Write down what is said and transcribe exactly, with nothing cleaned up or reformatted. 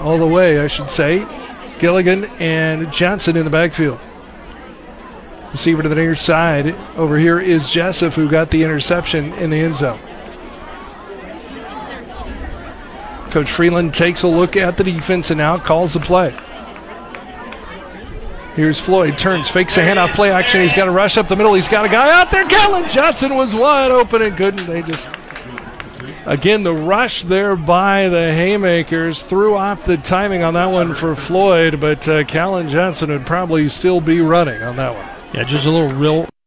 all the way, I should say. Gilligan and Johnson in the backfield. Receiver to the near side. Over here is Jessup, who got the interception in the end zone. Coach Freeland takes a look at the defense and now calls the play. Here's Floyd, turns, fakes the handoff, play action. He's got to rush up the middle. He's got a guy out there. Kellen Johnson was wide open and couldn't. They just, again, the rush there by the Haymakers threw off the timing on that one for Floyd, but uh, Kellen Johnson would probably still be running on that one. Yeah, just a little real